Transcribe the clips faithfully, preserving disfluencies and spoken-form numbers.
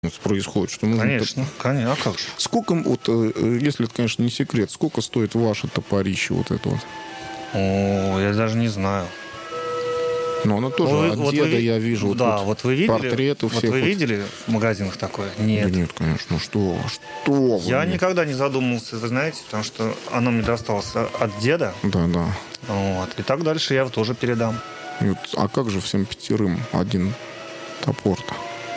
происходит, что нужно... Конечно, конечно, а как же? Сколько, вот, если это, конечно, не секрет, сколько стоит ваше топорище вот это вот? О, я даже не знаю. Но оно тоже Вы- от вот деда, вы- я вижу. Да, вот, вот вы видели? портреты вот всех. вы вот. видели в магазинах такое? Нет. Да нет, конечно. Ну что, что вы Я мне? никогда не задумывался, вы знаете, потому что оно мне досталось от деда. Да, да. Вот. И так дальше я его тоже передам. И вот, а как же всем пятерым один топор-то?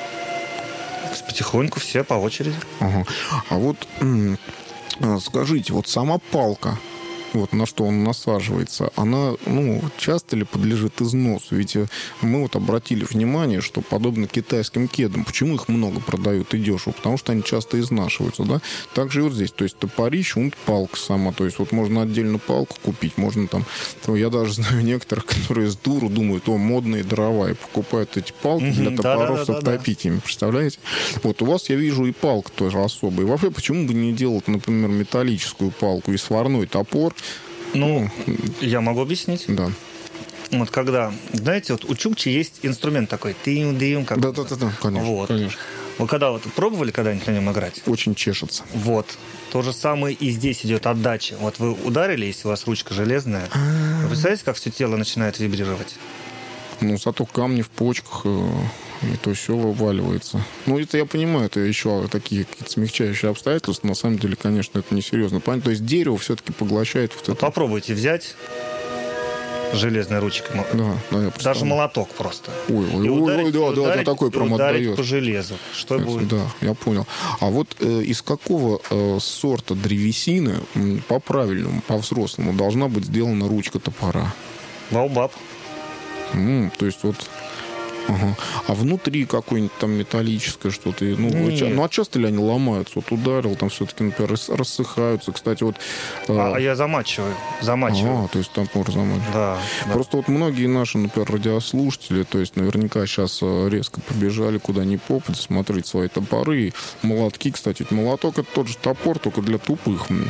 Потихоньку все по очереди. Ага. А вот м, а, скажите, вот сама палка, вот на что он насаживается, она, ну, часто ли подлежит износу? Ведь э, мы вот обратили внимание, что подобно китайским кедам, почему их много продают и дешево? Потому что они часто изнашиваются, да? Также и вот здесь, то есть топорище, вот палка сама, то есть вот можно отдельно палку купить, можно там, ну, я даже знаю некоторых, которые с дуру думают, о, модные дрова, и покупают эти палки для Мгм, топоров, да-да-да-да-да. чтобы топить ими, представляете? Вот у вас, я вижу, и палка тоже особая. И вообще, почему бы не делать, например, металлическую палку и сварной топор? Ну, я могу объяснить. Да. Вот когда, знаете, вот у чукчи есть инструмент такой, тым-дым, как Да, да, да, да, конечно, вот. конечно. Вы когда вот пробовали когда-нибудь на нем играть? Очень чешется. Вот. То же самое и здесь идет отдача. Вот вы ударили, если у вас ручка железная, вы представляете, как все тело начинает вибрировать? Ну, зато камни в почках, э, и то все вываливается. Ну, это я понимаю, это еще такие какие-то смягчающие обстоятельства. На самом деле, конечно, это несерьезно. Понятно? То есть дерево все-таки поглощает вот Вот это. попробуйте взять железной ручкой. Да, да, я Даже представляю. молоток просто. Ой, ой, И ой, ударить, ой, да, да, ударить, да, такой прям ударить отдает. по железу. Что Это, будет? да, я понял. А вот э, из какого э, сорта древесины м, по-правильному, по-взрослому должна быть сделана ручка топора? Баобаб. М, то есть вот... Ага. А внутри какое-нибудь там металлическое что-то? Ну, Нет. ча- ну, а часто ли они ломаются? Вот ударил, там все-таки, например, рас- рассыхаются. Кстати, вот... э, А, а я замачиваю. Замачиваю. а, то есть топор замачивают. Да, да. Просто вот многие наши, например, радиослушатели, то есть наверняка сейчас э, резко побежали куда ни попадя смотреть свои топоры. И молотки, кстати, ведь молоток — это тот же топор, только для тупых. М.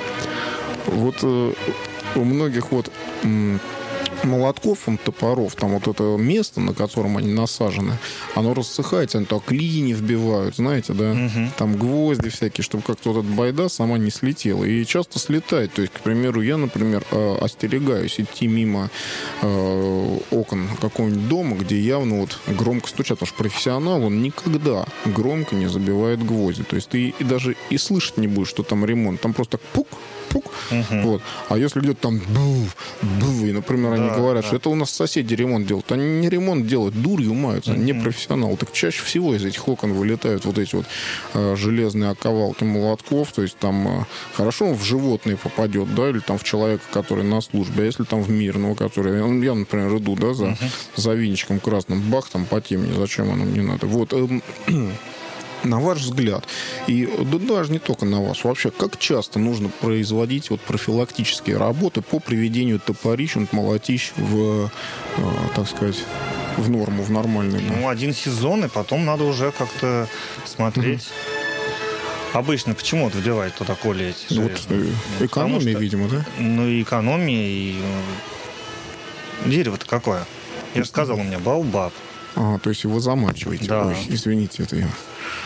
Вот э, у многих вот... м, молотков, м, топоров, там вот это место, на котором они насажены, оно рассыхается, они туда клини вбивают, знаете, да, Мгм. там гвозди всякие, чтобы как-то вот эта байда сама не слетела. И часто слетает. То есть, к примеру, я, например, э, остерегаюсь идти мимо э, окон какого-нибудь дома, где явно вот громко стучат, потому что профессионал, он никогда громко не забивает гвозди. То есть ты и даже и слышать не будешь, что там ремонт. Там просто так пук, пук. Мгм. Вот. А если где-то там був, був, и, например, они Да, говорят, да. что это у нас соседи ремонт делают. Они не ремонт делают, дурью маются, они не профессионалы. Так чаще всего из этих окон вылетают вот эти вот э, железные оковалки молотков. То есть там э, хорошо в животное попадет, да, или там в человека, который на службе. А если там в мирного, который... ну, я, например, иду, да, за, за венчиком красным, бах, там по темени, зачем оно мне надо. Вот. эм, На ваш взгляд, и да, даже не только на вас, вообще, как часто нужно производить вот профилактические работы по приведению топорищ, вот молотищ в, э, так сказать, в норму, в нормальный, да? Ну, один сезон, и потом надо уже как-то смотреть. Обычно почему вот вбивают туда коли эти Вот, железные? э, Ну, экономия, потому что- видимо, да? Ну, и экономия, и э, дерево-то какое? Я же сказал, у меня баобаб. А, то есть его замачиваете. Да. Ой, извините, это я.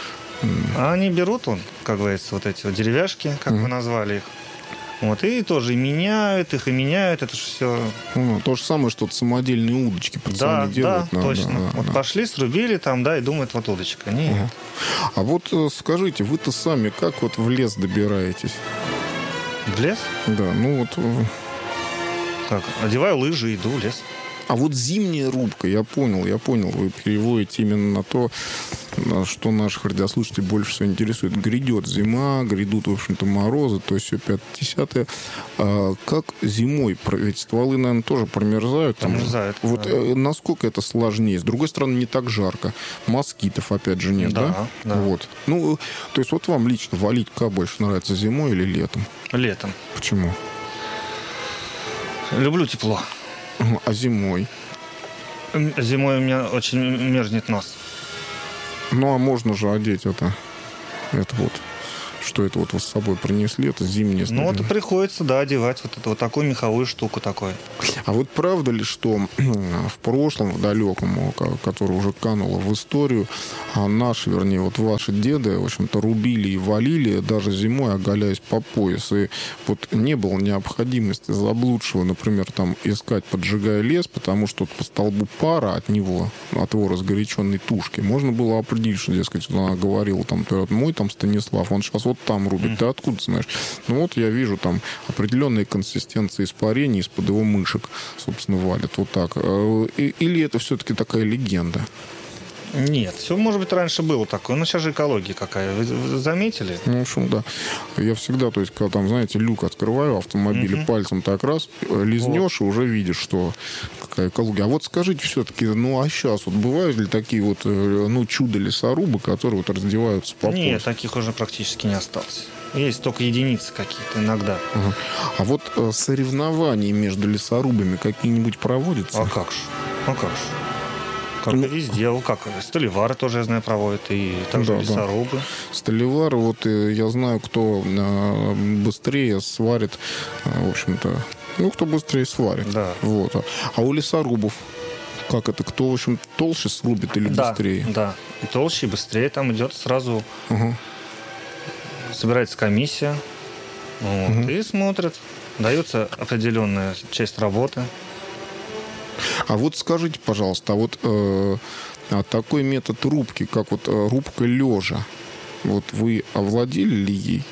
А они берут, он, как говорится, вот эти вот деревяшки, как вы назвали их, вот, и тоже и меняют их, и меняют, это же все... Ну, то же самое, что вот самодельные удочки Да, пацаны да, делают. Да, точно. да, да, вот да. пошли, срубили там, да, и думают, вот удочка. Нет. А вот э, скажите, вы-то сами как вот в лес добираетесь? В лес? Да, ну вот... э, Как? Одеваю лыжи, иду в лес. А вот зимняя рубка, я понял, я понял, вы переводите именно на то, на что наших радиослушателей больше всего интересует. Грядет зима, грядут, в общем-то, морозы, то есть все пятое-десятое. А как зимой? Ведь стволы, наверное, тоже промерзают. там. Промерзают, Вот да. э, насколько это сложнее? С другой стороны, не так жарко. Москитов, опять же, нет, да? Да, да. Вот. Ну, то есть вот вам лично валить как больше нравится, зимой или летом? Летом. Почему? Люблю тепло. А зимой? М, Зимой у меня очень мерзнет нос. Ну, а можно же одеть это, это вот Что это вот вы с собой принесли? Это зимнее Ну, вот приходится, да, одевать вот эту вот такую меховую штуку такой. А вот правда ли, что в прошлом, в далеком, которое уже кануло в историю, наши, вернее, вот ваши деды, в общем-то, рубили и валили даже зимой, оголяясь по пояс. И вот не было необходимости заблудшего, например, там искать, поджигая лес, потому что вот по столбу пара от него, от его разгоряченной тушки, можно было определить, что, дескать, она говорила, там, мой там Станислав, он сейчас вот там рубит. Mm. Ты откуда знаешь? Ну вот я вижу там определенные консистенции испарений из-под его мышек, собственно, валят вот так. Или это все-таки такая легенда? Нет, все, может быть, раньше было такое. Но сейчас же экология какая. Вы заметили? Ну, в общем, да. Я всегда, то есть, когда там, знаете, люк открываю автомобиля, mm-hmm. пальцем так раз, лизнешь вот. И уже видишь, что какая экология. А вот скажите все-таки, ну, а сейчас вот бывают ли такие вот, ну, чудо-лесорубы, которые вот раздеваются по пояс? Нет, таких уже практически не осталось. Есть только единицы какие-то иногда. Ага. А вот э, соревнования между лесорубами какие-нибудь проводятся? А как же? А как же? Как ну, и везде, как столевары тоже, я знаю, проводят, и также да, лесорубы. Да. Столевары, вот я знаю, кто быстрее сварит, в общем-то, ну, кто быстрее сварит. Да. Вот. А у лесорубов как это? Кто, в общем, толще срубит или да, быстрее? Да, и толще, и быстрее. Там идет сразу, угу. собирается комиссия, вот, угу. и смотрят. Дается определенная часть работы. А вот скажите, пожалуйста, а вот э, а такой метод рубки, как вот э, рубка лежа, вот вы овладели ли ей?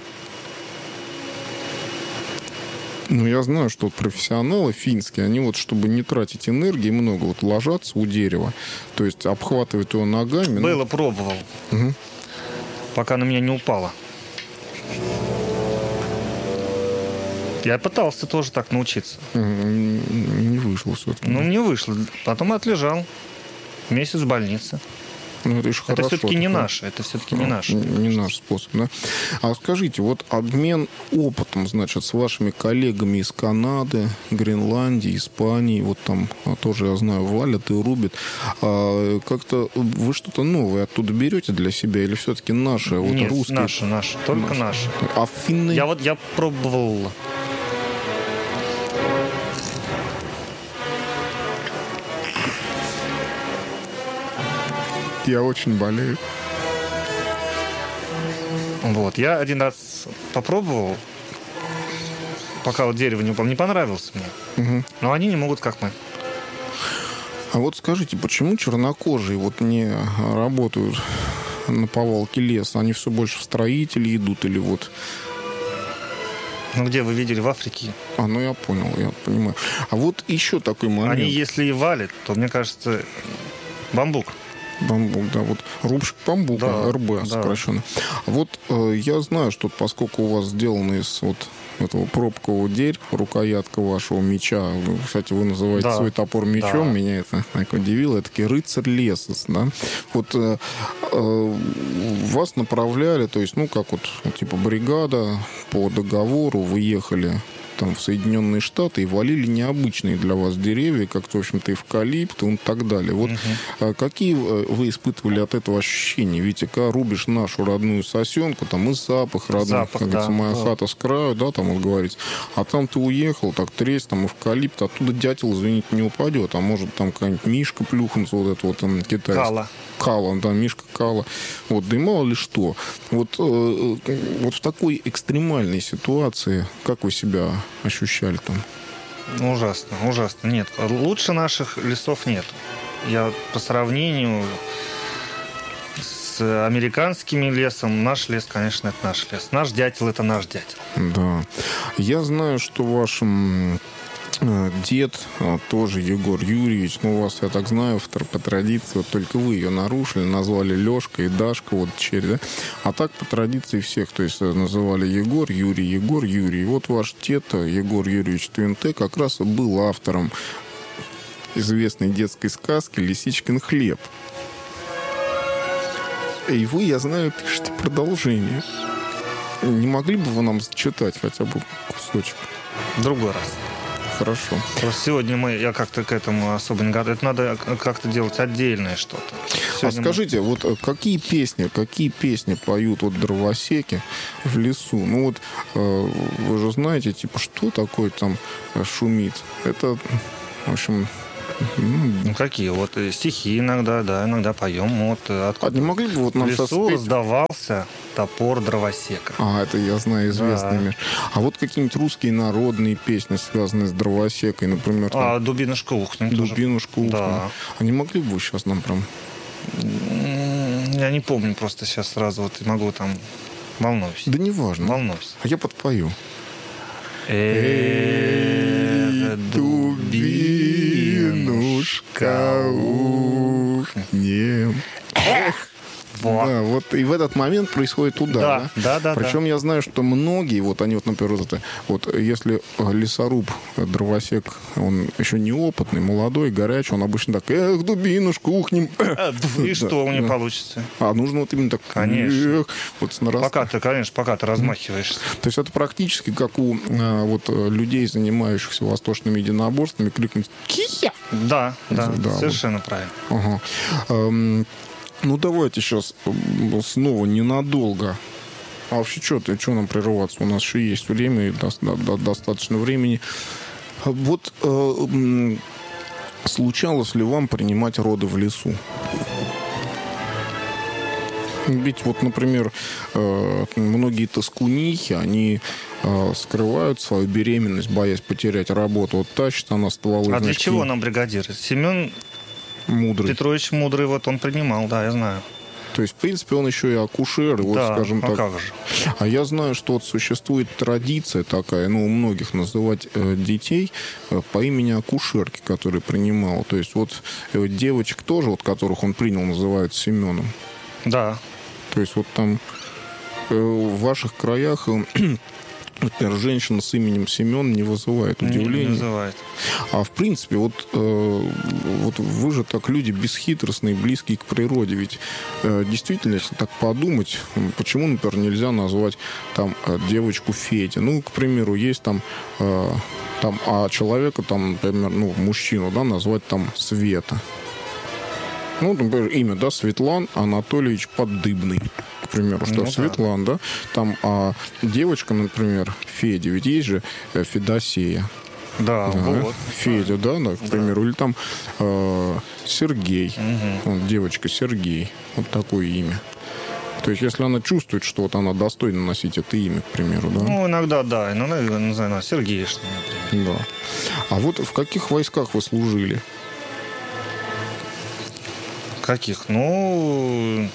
Ну, я знаю, что вот профессионалы финские, они вот, чтобы не тратить энергии много, вот ложатся у дерева, то есть обхватывают его ногами. Было, ну... пробовал. Угу. Пока на меня не упало. Я пытался тоже так научиться. Не вышло все-таки. Ну, не вышло. Потом отлежал. Месяц в больнице. Ну, это, это хорошо, все-таки не наше. Это все-таки не наш. Не наш способ, да? А скажите, вот обмен опытом, значит, с вашими коллегами из Канады, Гренландии, Испании, вот там тоже, я знаю, валят и рубят. А как-то вы что-то новое оттуда берете для себя или все-таки наши? Нет, вот русские? наши, наши. Только наши. наши. А финны? Я вот я пробовал... Я очень болею. Вот, я один раз попробовал, пока вот дерево не упало, не понравилось мне. Угу. Но они не могут, как мы. А вот скажите, почему чернокожие вот не работают на повалке леса? Они все больше в строители идут или вот... Ну, где вы видели? В Африке. А, ну я понял, я понимаю. А вот еще такой момент. Они, если и валят, то, мне кажется, бамбук. Бамбук, да, вот рубщик бамбука, да, эр бэ да. сокращенно. Вот э, я знаю, что поскольку у вас сделано из вот этого пробкового дерева, рукоятка вашего меча, кстати, вы называете да. свой топор мечом, да. меня это так удивило, это такой рыцарь леса, да? Вот э, э, вас направляли, то есть, ну, как вот, вот типа бригада по договору, вы ехали там в Соединенные Штаты и валили необычные для вас деревья, как, в общем-то, эвкалипт и так далее. Вот угу. какие вы испытывали от этого ощущения? Ведь когда рубишь нашу родную сосенку, там и запах родной, запах, как говорится, да. моя да. хата с краю, да, там вот говорить. А там ты уехал, так тресь, там эвкалипт, оттуда дятел, извините, не упадет, а может там какая-нибудь мишка плюхнется, вот это вот там китайский. Кала. Кала, да, мишка Кала. Вот, да и мало ли что. Вот, э, вот в такой экстремальной ситуации, как вы себя ощущали там? Ужасно, ужасно. Нет, лучше наших лесов нет. Я по сравнению с американским лесом, наш лес, конечно, это наш лес. Наш дятел – это наш дятел. Да. Я знаю, что вашим... дед, тоже Егор Юрьевич, ну, у вас, я так знаю, по традиции, вот только вы ее нарушили, назвали Лешка и Дашка, вот черь, да? А так по традиции всех, то есть называли Егор, Юрий, Егор, Юрий. И вот ваш дед, Егор Юрьевич Твинте, как раз был автором известной детской сказки «Лисичкин хлеб». И вы, я знаю, пишете продолжение. Не могли бы вы нам зачитать хотя бы кусочек? Другой раз. хорошо. Просто сегодня мы, я как-то к этому особо не готов. Это надо как-то делать отдельное что-то. Сегодня а скажите, мы... вот какие песни, какие песни поют вот дровосеки в лесу? Ну вот э, вы же знаете, типа, что такое там шумит? Это, в общем... Ну, какие? Вот стихи иногда, да, иногда поем. Вот, а не могли бы вот нам в лесу спеть? Сдавался топор дровосека. А, это я знаю, известными. Да. А вот какие-нибудь русские народные песни, связанные с дровосекой, например... Там... А, «Дубинушка ухнем». «Дубинушка ухнем». Да. А не могли бы вы сейчас нам прям... Я не помню просто сейчас сразу, вот могу там... Волнуюсь. Да не важно. Волнуюсь. А я подпою. Эх, дубинушка ухнем. Эх! Вот. Да, вот и в этот момент происходит удар. Да, да, да. Причем да. я знаю, что многие, вот они вот, например, вот, это, вот если лесоруб, дровосек, он еще неопытный, молодой, горячий, он обычно так, эх, дубинушку, ухнем. И что у него получится? А нужно вот именно так, конечно. Вот с нараст... Пока ты, конечно, пока ты размахиваешься. То есть это практически как у вот людей, занимающихся восточными единоборствами, крикнуть «Кия!». Да, да, да, совершенно вот. Правильно. Ага. Ну, давайте сейчас снова ненадолго. А вообще, что что нам прерываться? У нас еще есть время, и до, до, достаточно времени. Вот э, случалось ли вам принимать роды в лесу? Ведь вот, например, э, многие тоскунихи, они э, скрывают свою беременность, боясь потерять работу. Вот тащит она стволы. А значит, для чего нам бригадир? Семен... Мудрый. Петрович Мудрый, вот он принимал, да, я знаю. То есть, в принципе, он еще и акушер, вот, да, скажем а так. Как же? А я знаю, что вот существует традиция такая, ну, у многих называть э, детей э, по имени акушерки, которые принимал. То есть, вот э, девочек тоже, вот, которых он принял, называют Семеном. Да. То есть, вот там э, в ваших краях... Э, Например, женщина с именем Семен не вызывает удивления. Не вызывает. А в принципе, вот, э, вот вы же так люди бесхитростные, близкие к природе. Ведь э, действительно, если так подумать, почему, например, нельзя назвать там девочку Федя? Ну, к примеру, есть там, э, там а человека, там, например, ну, мужчину, да, назвать там Света. Ну, например, имя, да, Светлан Анатольевич Поддыбный. К примеру, что ну, Светлан, да. да, там а девочка, например, Федя, ведь есть же Федосея. Да, да, вот. Федя, да, да, к примеру, да. Или там э, Сергей, угу. вот, девочка Сергей, вот такое имя. То есть, если она чувствует, что вот она достойна носить это имя, к примеру, да? Ну, иногда, да, иногда, не знаю, Сергеевна, например. Да. А вот в каких войсках вы служили? Каких? Ну...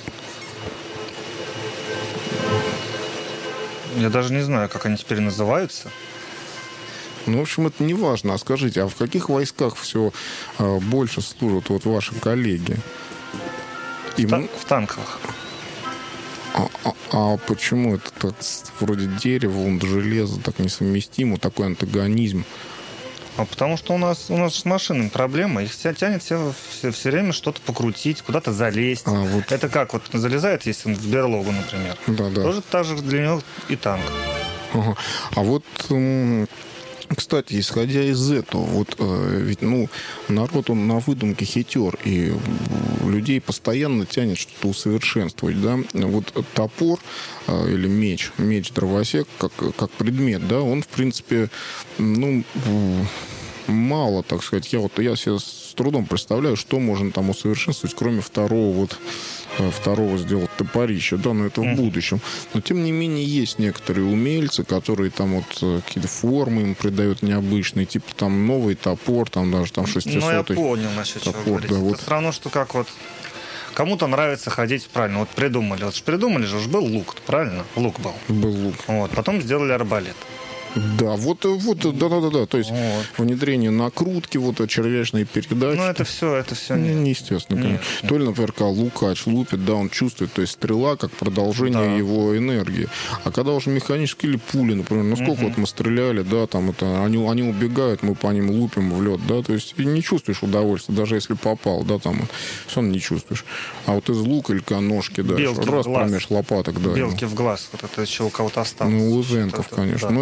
Я даже не знаю, как они теперь называются. Ну, в общем, это не важно. А скажите, а в каких войсках все а, больше служат вот ваши коллеги? В, та- в танковых. А, а, а почему это так вроде дерева, он железо так несовместимо, такой антагонизм? А потому что у нас, у нас с машинами проблема. Их тянет все, все, все время что-то покрутить, куда-то залезть. А, вот. Это как вот залезает, если он в берлогу, например. Да, да. Тоже так же для него и танк. Ага. А вот, кстати, исходя из этого, вот ведь, ну, народ, он на выдумке хитер, и людей постоянно тянет что-то усовершенствовать, да. Вот топор или меч, меч дровосек, как, как предмет, да, он, в принципе, ну, мало, так сказать. Я вот я себе с трудом представляю, что можно там усовершенствовать, кроме второго вот второго сделать топорища, да, но это в будущем. Но, тем не менее, есть некоторые умельцы, которые там вот какие-то формы им придают необычные, типа там новый топор, там даже там шестисотый. Ну, я понял, насчет топор, чего говорить. Да, это вот. Все равно, что как вот кому-то нравится ходить правильно. Вот придумали. Вот придумали же, уж был лук, правильно? Лук был. Был лук. Вот. Потом сделали арбалет. Да, вот, вот, да, да, да, да. То есть вот. Внедрение накрутки, вот червячные передачи. Ну, это все, это все не, неестественно, конечно. Нет, нет. То ли, например, когда лукач лупит, да, он чувствует, то есть стрела как продолжение да. его энергии. А когда уже механические или пули, например, ну сколько угу. вот мы стреляли, да, там это, они, они убегают, мы по ним лупим в лед, да, то есть не чувствуешь удовольствия, даже если попал, да, там все равно не чувствуешь. А вот из лука или ножки, да, раз промеж лопаток, да. Белки в глаз, вот это еще у кого-то осталось. Ну, у Лузенков, конечно. Да. Но это тоже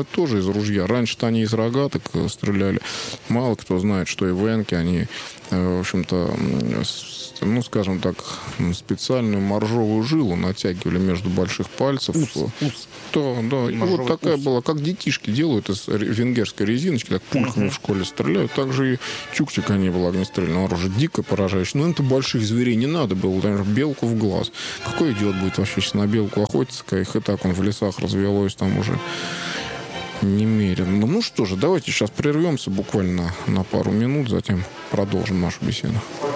из ружья. Раньше-то они из рогаток стреляли. Мало кто знает, что и венки, они, в общем-то, ну, скажем так, специальную моржовую жилу натягивали между больших пальцев. Ус, ус. Да, да. И вот такая ус. Была, как детишки делают из венгерской резиночки, так пульками uh-huh. в школе стреляют. Также и чукчик они было огнестрельное оружие. Дико поражающее. Но это больших зверей не надо было. Например, белку в глаз. Какой идиот будет вообще сейчас на белку охотиться, когда их и так он в лесах развелось там уже немерено. Ну что же, давайте сейчас прервемся буквально на, на пару минут, затем продолжим нашу беседу.